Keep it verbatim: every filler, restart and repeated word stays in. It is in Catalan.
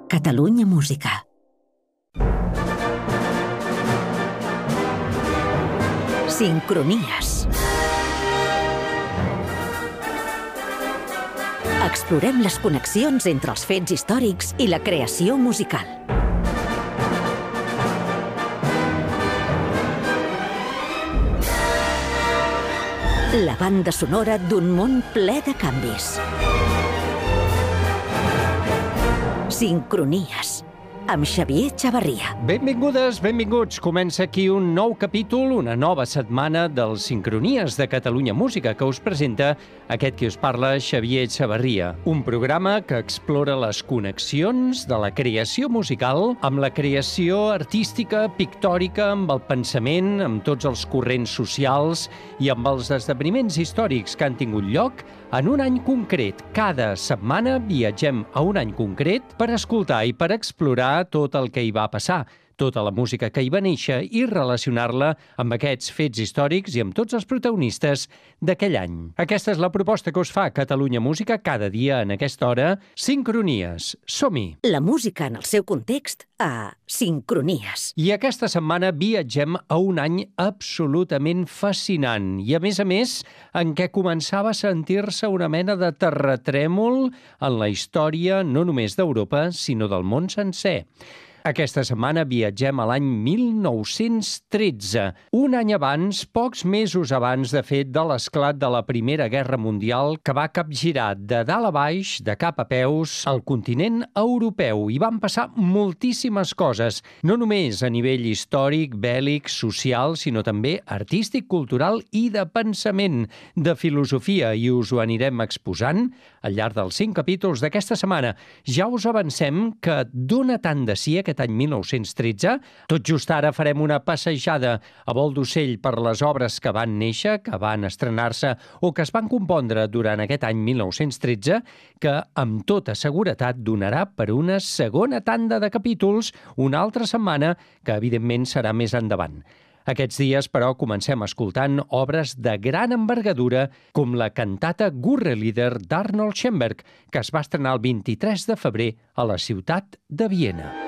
Catalunya Música. Sincronies. Explorem les connexions entre els fets històrics i la creació musical. La banda sonora d'un món ple de canvis. Sincronies, amb Xavier Chavarria. Benvingudes, benvinguts. Comença aquí un nou capítol, una nova setmana dels Sincronies de Catalunya Música, que us presenta aquest qui us parla, Xavier Chavarria. Un programa que explora les connexions de la creació musical amb la creació artística, pictòrica, amb el pensament, amb tots els corrents socials i amb els esdeveniments històrics que han tingut lloc en un any concret. Cada setmana viatgem a un any concret per escoltar i per explorar tot el que hi va passar, tota la música que hi va néixer i relacionar-la amb aquests fets històrics i amb tots els protagonistes d'aquell any. Aquesta és la proposta que us fa Catalunya Música cada dia en aquesta hora. Sincronies. Som-hi! La música en el seu context a Sincronies. I aquesta setmana viatgem a un any absolutament fascinant i, a més a més, en què començava a sentir-se una mena de terratrèmol en la història no només d'Europa, sinó del món sencer. Aquesta setmana viatgem a l'any mil nou-cents tretze, un any abans, pocs mesos abans, de fet, de l'esclat de la Primera Guerra Mundial, que va capgirar de dalt a baix, de cap a peus, el continent europeu. I van passar moltíssimes coses, no només a nivell històric, bèl·lic, social, sinó també artístic, cultural i de pensament, de filosofia, i us ho anirem exposant al llarg dels cinc capítols d'aquesta setmana. Ja us avancem que dona tant de si aquest any mil nou-cents tretze. Tot just ara farem una passejada a vol d'ocell per les obres que van néixer, que van estrenar-se o que es van compondre durant aquest any mil nou-cents tretze, que amb tota seguretat donarà per una segona tanda de capítols una altra setmana, que evidentment serà més endavant. Aquests dies, però, comencem escoltant obres de gran envergadura com la cantata Gurre-Lieder d'Arnold Schoenberg, que es va estrenar el vint-i-tres de febrer a la ciutat de Viena.